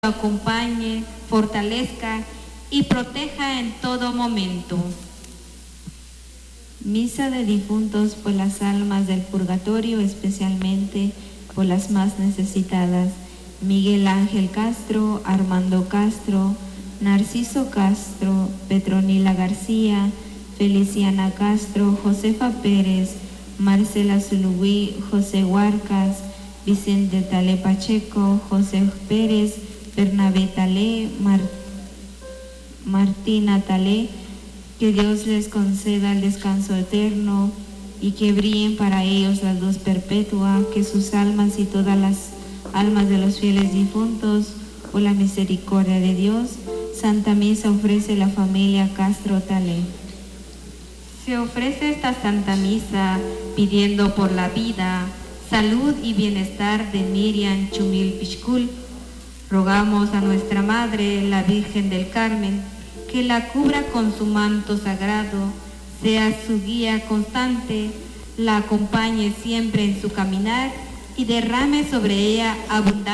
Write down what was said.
acompañe, fortalezca y proteja en todo momento. Misa de difuntos por las almas del purgatorio, especialmente por las más necesitadas: Miguel Ángel Castro, Armando Castro, Narciso Castro, Petronila García, Feliciana Castro, Josefa Pérez, Marcela Zuluí, José Huarcas, Vicente Talé Pacheco, José Pérez, Bernabé Talé, Martina Talé. Que Dios les conceda el descanso eterno y que brillen para ellos la luz perpetua, que sus almas y todas las almas de los fieles difuntos, por la misericordia de Dios, Santa Misa ofrece la familia Castro Talé. Se ofrece esta Santa Misa pidiendo por la vida, salud y bienestar de Miriam Chumil Pichkul. Rogamos a nuestra Madre, la Virgen del Carmen, que la cubra con su manto sagrado, sea su guía constante, la acompañe siempre en su caminar y derrame sobre ella abundancia